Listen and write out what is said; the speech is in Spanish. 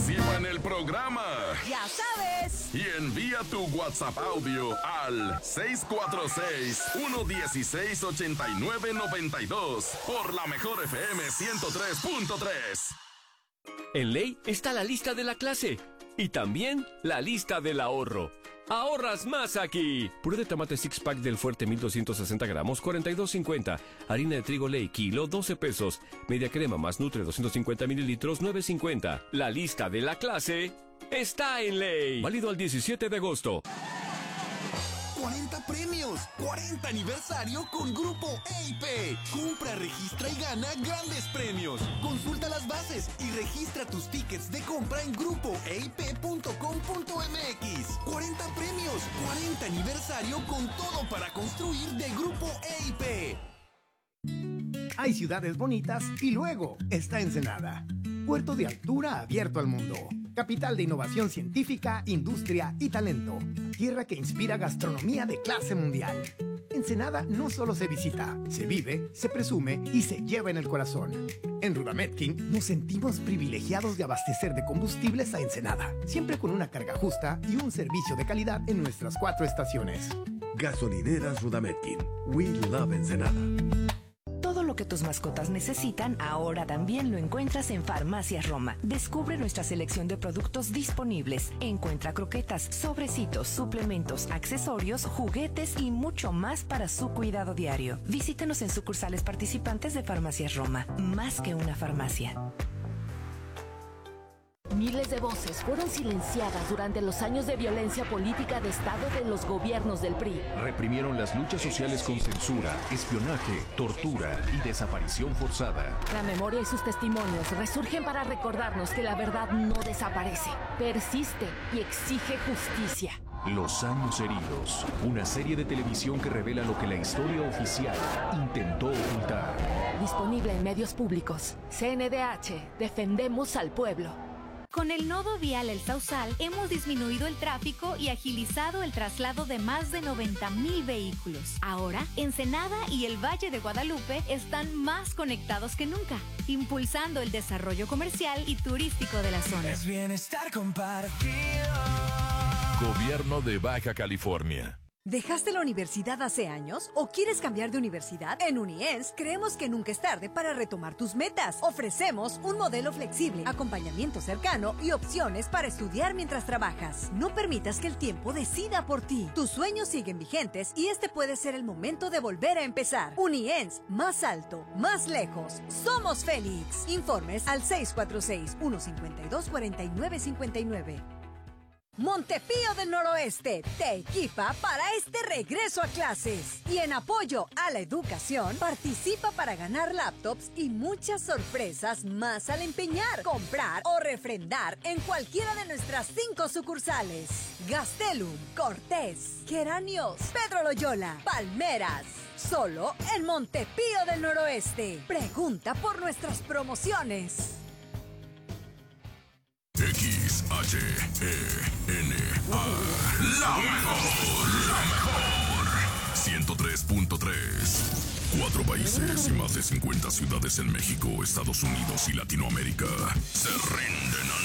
participa en el programa. ¡Ya sabes! Y envía tu WhatsApp audio al 646-116-8992 por la mejor FM 103.3. En Ley está la lista de la clase y también la lista del ahorro. ¡Ahorras más aquí! Puré de tomate six pack del Fuerte 1260 gramos, 42.50. Harina de trigo Ley, kilo, 12 pesos. Media crema más Nutre, 250 mililitros, 9.50. La lista de la clase está en Ley. Válido al 17 de agosto. 40 premios, 40 aniversario con Grupo EIP. Compra, registra y gana grandes premios. Consulta las bases y registra tus tickets de compra en grupoeip.com.mx. 40 premios, 40 aniversario con todo para construir de Grupo EIP. Hay ciudades bonitas y luego está Ensenada. Puerto de altura abierto al mundo. Capital de innovación científica, industria y talento. Tierra que inspira gastronomía de clase mundial. Ensenada no solo se visita, se vive, se presume y se lleva en el corazón. En Rudametkin nos sentimos privilegiados de abastecer de combustibles a Ensenada, siempre con una carga justa y un servicio de calidad en nuestras 4 estaciones. Gasolineras Rudametkin. We love Ensenada. Todo lo que tus mascotas necesitan ahora también lo encuentras en Farmacias Roma. Descubre nuestra selección de productos disponibles. Encuentra croquetas, sobrecitos, suplementos, accesorios, juguetes y mucho más para su cuidado diario. Visítenos en sucursales participantes de Farmacias Roma. Más que una farmacia. Miles de voces fueron silenciadas durante los años de violencia política de Estado de los gobiernos del PRI. Reprimieron las luchas sociales con censura, espionaje, tortura y desaparición forzada. La memoria y sus testimonios resurgen para recordarnos que la verdad no desaparece, persiste y exige justicia. Los años heridos, una serie de televisión que revela lo que la historia oficial intentó ocultar. Disponible en medios públicos. CNDH, defendemos al pueblo. Con el nodo vial El Sausal hemos disminuido el tráfico y agilizado el traslado de más de 90,000 vehículos. Ahora, Ensenada y el Valle de Guadalupe están más conectados que nunca, impulsando el desarrollo comercial y turístico de la zona. Es bienestar compartido. Gobierno de Baja California. ¿Dejaste la universidad hace años o quieres cambiar de universidad? En Uniens creemos que nunca es tarde para retomar tus metas. Ofrecemos un modelo flexible, acompañamiento cercano y opciones para estudiar mientras trabajas. No permitas que el tiempo decida por ti. Tus sueños siguen vigentes y este puede ser el momento de volver a empezar. Uniens, más alto, más lejos. Somos Félix. Informes al 646-152-4959. Montepío del Noroeste te equipa para este regreso a clases. Y en apoyo a la educación, participa para ganar laptops y muchas sorpresas más al empeñar, comprar o refrendar en cualquiera de nuestras 5 sucursales. Gastelum, Cortés, Geranios, Pedro Loyola, Palmeras. Solo en Montepío del Noroeste. Pregunta por nuestras promociones. XHENA, la mejor, 103.3. 4 países y más de 50 ciudades en México, Estados Unidos y Latinoamérica se rinden